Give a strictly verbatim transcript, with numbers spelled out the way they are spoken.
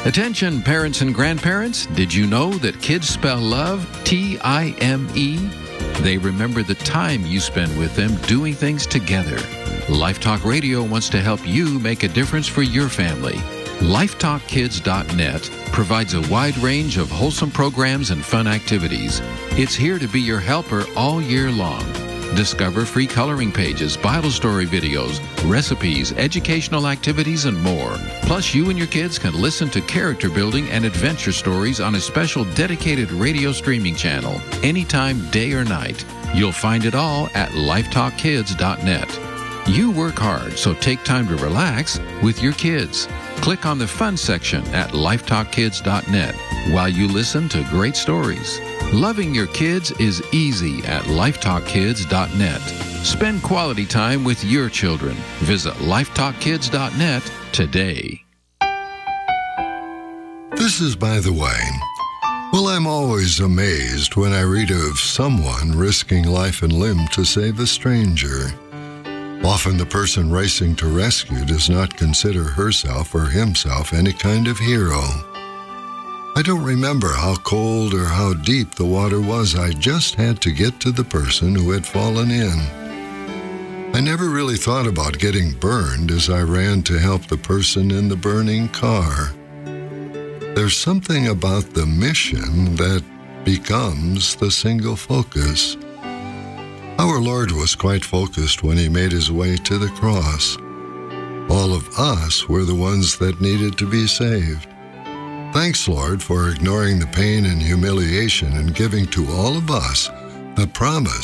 Attention parents and grandparents, did you know that kids spell love T I M E? They remember the time you spend with them doing things together. Life Talk Radio wants to help you make a difference for your family. life talk kids dot net provides a wide range of wholesome programs and fun activities. It's here to be your helper all year long. Discover free coloring pages, Bible story videos, recipes, educational activities, and more. Plus, you and your kids can listen to character building and adventure stories on a special dedicated radio streaming channel, anytime, day or night. You'll find it all at life talk kids dot net. You work hard, so take time to relax with your kids. Click on the fun section at life talk kids dot net while you listen to great stories. Loving your kids is easy at life talk kids dot net. Spend quality time with your children. Visit life talk kids dot net today. This is By the Way. Well, I'm always amazed when I read of someone risking life and limb to save a stranger. Often the person racing to rescue does not consider herself or himself any kind of hero. I don't remember how cold or how deep the water was. I just had to get to the person who had fallen in. I never really thought about getting burned as I ran to help the person in the burning car. There's something about the mission that becomes the single focus. Our Lord was quite focused when he made his way to the cross. All of us were the ones that needed to be saved. Thanks, Lord, for ignoring the pain and humiliation and giving to all of us the promise